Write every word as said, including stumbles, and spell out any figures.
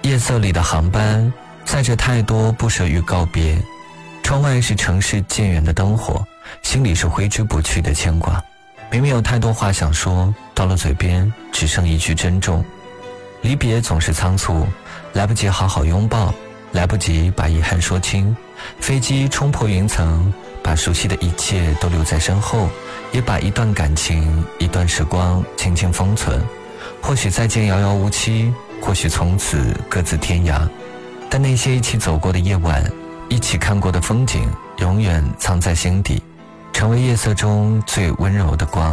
夜色里的航班载着太多不舍与告别，窗外是城市渐远的灯火，心里是挥之不去的牵挂。明明有太多话想说，到了嘴边只剩一句珍重。离别总是仓促，来不及好好拥抱，来不及把遗憾说清。飞机冲破云层，把熟悉的一切都留在身后，也把一段感情一段时光轻轻封存。或许再见遥遥无期，或许从此各自天涯，但那些一起走过的夜晚，一起看过的风景，永远藏在心底，成为夜色中最温柔的光。